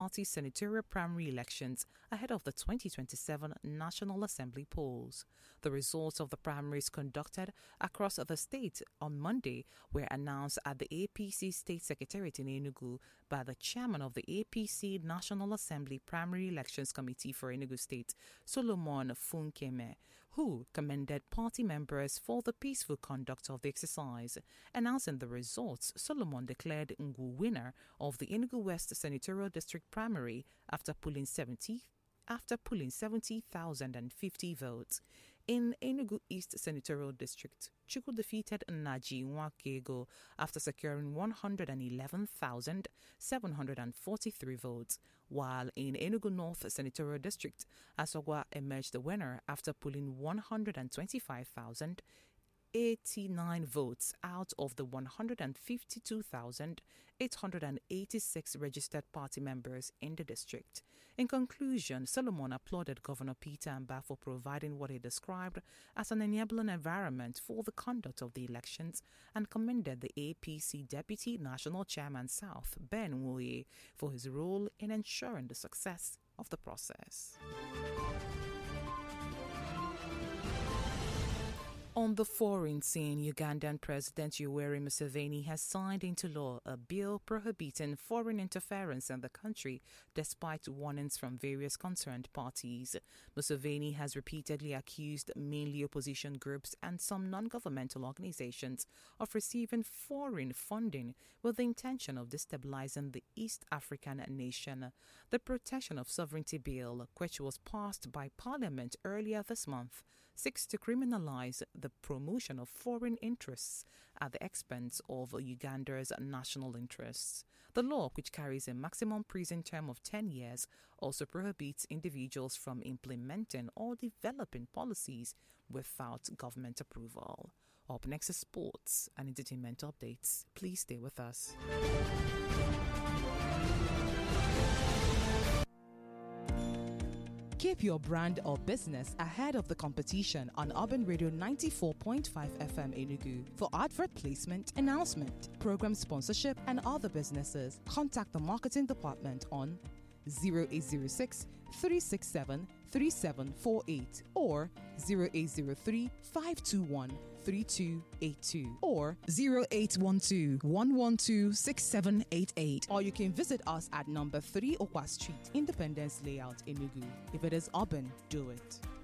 Party senatorial primary elections ahead of the 2027 National Assembly polls. The results of the primaries conducted across the state on Monday were announced at the APC State Secretariat in Enugu by the chairman of the APC National Assembly Primary Elections Committee for Enugu State, Solomon Funkeme, who commended party members for the peaceful conduct of the exercise. Announcing the results, Solomon declared Ngu winner of the Enugu West Senatorial District primary after pulling 70,050 votes. In Enugu East Senatorial District, Chukwu defeated Naji Nwakego after securing 111,743 votes, while in Enugu North Senatorial District, Asogwa emerged the winner after pulling 125,089 votes out of the 152,886 registered party members in the district. In conclusion, Solomon applauded Governor Peter Mbah for providing what he described as an enabling environment for the conduct of the elections and commended the APC Deputy National Chairman South, Ben Nwoye, for his role in ensuring the success of the process. On the foreign scene, Ugandan President Yoweri Museveni has signed into law a bill prohibiting foreign interference in the country despite warnings from various concerned parties. Museveni has repeatedly accused mainly opposition groups and some non-governmental organizations of receiving foreign funding with the intention of destabilizing the East African nation. The Protection of Sovereignty Bill, which was passed by Parliament earlier this month, seeks to criminalize the promotion of foreign interests at the expense of Uganda's national interests. The law, which carries a maximum prison term of 10 years, also prohibits individuals from implementing or developing policies without government approval. Up next is sports and entertainment updates. Please stay with us. Keep your brand or business ahead of the competition on Urban Radio 94.5 FM Enugu. For advert placement, announcement, program sponsorship, and other businesses, contact the marketing department on 0806 367 3748 or 0803 521 3282 or 0812 112 6788, or you can visit us at number 3 Okwa Street, Independence Layout, Enugu. If it is urban, do it.